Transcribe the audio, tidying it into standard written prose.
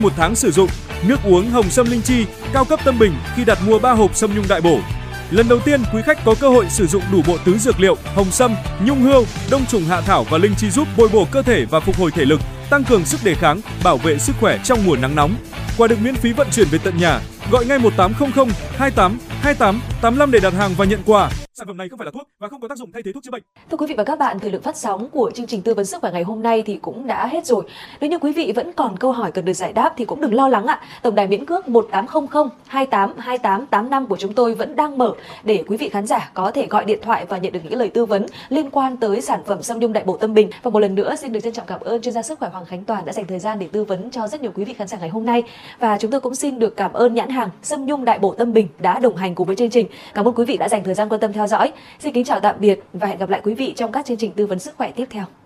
1 tháng sử dụng. Nước uống hồng sâm linh chi cao cấp Tâm Bình khi đặt mua 3 hộp sâm nhung đại bổ. Lần đầu tiên quý khách có cơ hội sử dụng đủ bộ tứ dược liệu hồng sâm, nhung hươu, đông trùng hạ thảo và linh chi giúp bồi bổ cơ thể và phục hồi thể lực, tăng cường sức đề kháng, bảo vệ sức khỏe trong mùa nắng nóng. Quà được miễn phí vận chuyển về tận nhà. Gọi ngay 1800 28 28 85 để đặt hàng và nhận quà. Sản phẩm này không phải là thuốc và không có tác dụng thay thế thuốc chữa bệnh. Thưa quý vị và các bạn, thời lượng phát sóng của chương trình tư vấn sức khỏe ngày hôm nay thì cũng đã hết rồi. Nếu như quý vị vẫn còn câu hỏi cần được giải đáp thì cũng đừng lo lắng ạ. Tổng đài miễn cước 1800 28 28 85 của chúng tôi vẫn đang mở để quý vị khán giả có thể gọi điện thoại và nhận được những lời tư vấn liên quan tới sản phẩm sâm nhung đại bổ Tâm Bình. Và một lần nữa xin được trân trọng cảm ơn chuyên gia sức khỏe Hoàng Khánh Toàn đã dành thời gian để tư vấn cho rất nhiều quý vị khán giả ngày hôm nay. Và chúng tôi cũng xin được cảm ơn nhãn hàng sâm nhung đại bổ Tâm Bình đã đồng hành cùng với chương trình. Cảm ơn quý vị đã dành thời gian quan tâm theo dõi. Xin kính chào tạm biệt và hẹn gặp lại quý vị trong các chương trình tư vấn sức khỏe tiếp theo.